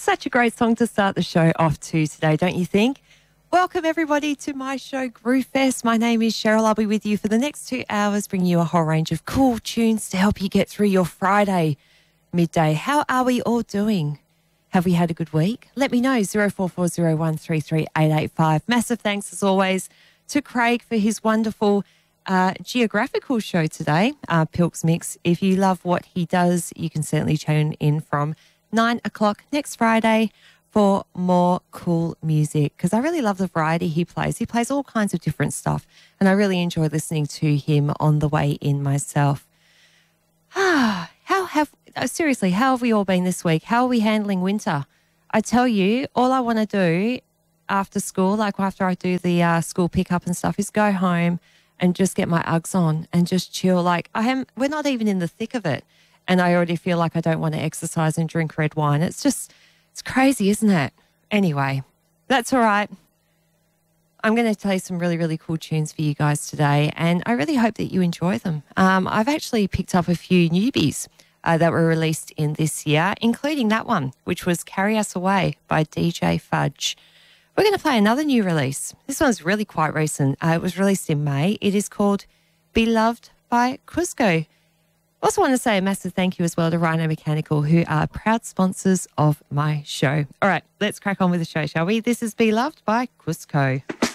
Such a great song to start the show off to today, don't you think? Welcome, everybody, to my show, Groove Fest. My name is Cheryl. I'll be with you for the next 2 hours, bringing you a whole range of cool tunes to help you get through your Friday midday. How are we all doing? Have we had a good week? Let me know, 0440133885. Massive thanks, as always, to Craig for his wonderful geographical show today, Pilk's Mix. If you love what he does, you can certainly tune in from 9 o'clock next Friday for more cool music, because I really love the variety he plays. He plays all kinds of different stuff, and I really enjoy listening to him on the way in myself. Seriously, how have we all been this week? How are we handling winter? I tell you, all I want to do after school, like after I do the school pickup and stuff, is go home and just get my Uggs on and just chill. We're not even in the thick of it, and I already feel like I don't want to exercise and drink red wine. It's crazy, isn't it? Anyway, that's all right. I'm going to play some really, really cool tunes for you guys today, and I really hope that you enjoy them. I've actually picked up a few newbies that were released in this year, including that one, which was Carry Us Away by DJ Fudge. We're going to play another new release. This one's really quite recent. It was released in May. It is called Beloved by Cusco. Also want to say a massive thank you as well to Rhino Mechanical, who are proud sponsors of my show. All right, let's crack on with the show, shall we? This is Beloved by Cusco.